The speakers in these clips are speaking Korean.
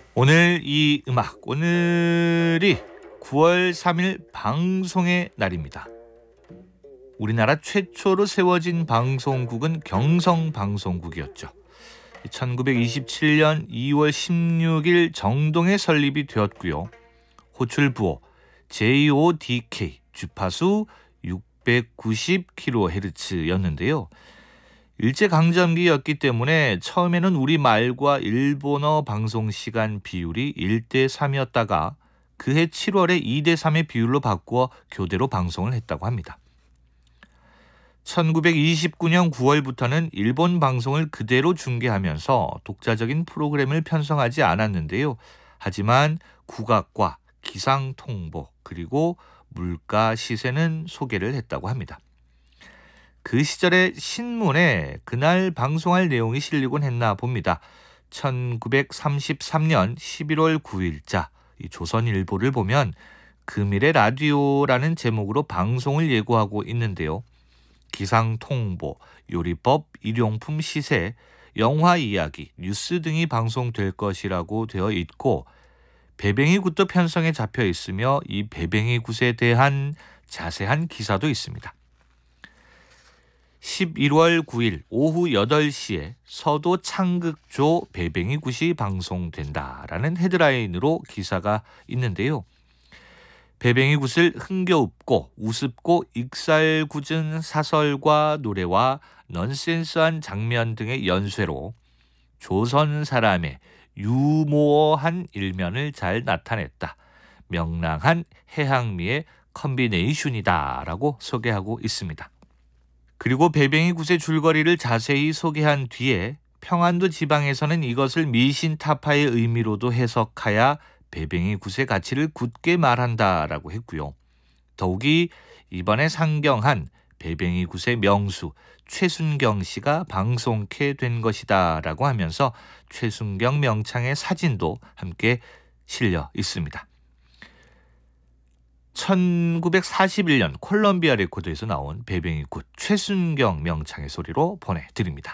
오늘 이 음악, 오늘이 9월 3일 방송의 날입니다. 우리나라 최초로 세워진 방송국은 경성방송국이었죠. 1927년 2월 16일 정동에 설립이 되었고요. 호출부호 JODK, 주파수 690kHz였는데요. 일제강점기였기 때문에 처음에는 우리말과 일본어 방송시간 비율이 1대3이었다가 그해 7월에 2대3의 비율로 바꾸어 교대로 방송을 했다고 합니다. 1929년 9월부터는 일본 방송을 그대로 중계하면서 독자적인 프로그램을 편성하지 않았는데요. 하지만 국악과 기상 통보 그리고 물가 시세는 소개를 했다고 합니다. 그 시절의 신문에 그날 방송할 내용이 실리곤 했나 봅니다. 1933년 11월 9일자 이 조선일보를 보면 금일의 라디오라는 제목으로 방송을 예고하고 있는데요. 기상 통보, 요리법, 일용품 시세, 영화 이야기, 뉴스 등이 방송될 것이라고 되어 있고 배뱅이 굿도 편성에 잡혀 있으며 이 배뱅이 굿에 대한 자세한 기사도 있습니다. 11월 9일 오후 8시에 서도 창극조 배뱅이 굿이 방송된다라는 헤드라인으로 기사가 있는데요. 배뱅이 굿을 흥겨웁고 우습고 익살궂은 사설과 노래와 넌센스한 장면 등의 연쇄로 조선 사람의 유모어한 일면을 잘 나타냈다. 명랑한 해학미의 컨비네이션이다라고 소개하고 있습니다. 그리고 배뱅이 굿의 줄거리를 자세히 소개한 뒤에 평안도 지방에서는 이것을 미신타파의 의미로도 해석하여 배뱅이 굿의 가치를 굳게 말한다라고 했고요. 더욱이 이번에 상경한 배뱅이 굿의 명수 최순경 씨가 방송케 된 것이다라고 하면서 최순경 명창의 사진도 함께 실려 있습니다. 1941년 콜롬비아 레코드에서 나온 배뱅이 굿 최순경 명창의 소리로 보내드립니다.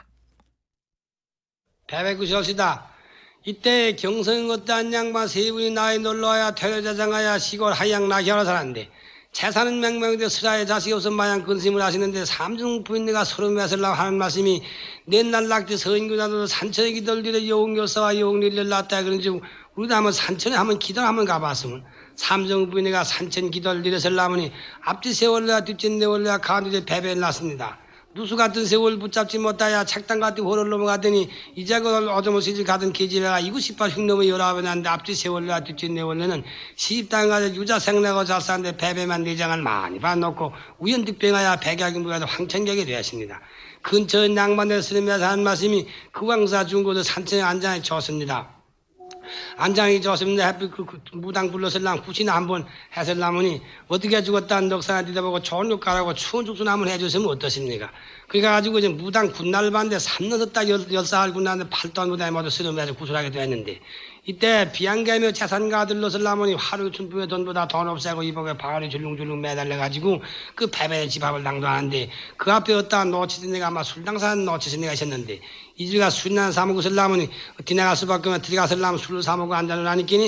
배뱅이 굿이옵시다. 이때 경성인 것도 한 양반 세 분이 나이 놀러와야 퇴로자장하야 시골 하양 나기하러 살았는데 재산은 맹명인데 스라의 자식이 없어 마냥 근심을 하시는데 삼중 부인네가 서로 매설라고 하는 말씀이 옛날 낙지 서인구나도 산천에 기돌리려 여웅여사와 여웅리를 낳았다 그런지 우리도 한번 산천에 한번 기도를 한번 가봤으면 삼중 부인네가 산천 기돌리려 설라머니 앞뒤 세월래야 뒷뒷 내월래야 가운데 배배를 났습니다. 누수 같은 세월 붙잡지 못하야 책당 같은 호를 넘어가더니 이제 그 어둠을 시집 가던 계집애가 이구 18 흉놈의 19이 났는데 앞뒤 세월래야 뒷뒷 내월래는 시집당 가서 유자 생내고 잘 사는데 배배만 내장을 많이 봐놓고 우연득병하여 백약이 무가도 황천객이 되었습니다. 근처 낭만에 스님에서 한 말씀이 그 왕사 중고도 산천에 안장에 줬습니다. 안장이 좋습니다. 햇빛 무당 불러설랑 후시나 한번 해설라머니 어떻게 죽었다는 넉사나 뒤다보고 좋은 육가라고 추운 죽순 한번 해주시면 어떻습니까? 그러니까 가지고 이제 무당 군날 봤는데 3년 썼다 14알 군날인데 8도 무당이 모두 스름해서 구슬하게 됐는데 이때 비양개며 재산가 들러설라머니 하루 춘풍에 돈보다 돈 없애고 이복에 바가리 줄룽줄룽 매달려가지고 그 패배의 집합을 당도하는데 그 앞에 어떠한 노치신 내가 아마 술당산 노치신 내가 있었는데 이주가 술이나 사먹고 설라머니 뒤나갈 수밖에 없으면 들어가설라면 술을 사먹고 한잔을 하니끼니